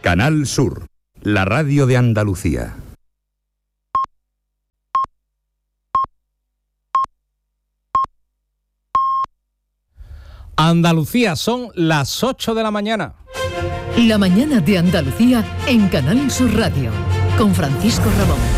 Canal Sur, la radio de Andalucía. Andalucía, son las 8 de la mañana. La mañana de Andalucía en Canal Sur Radio, con Francisco Ramón.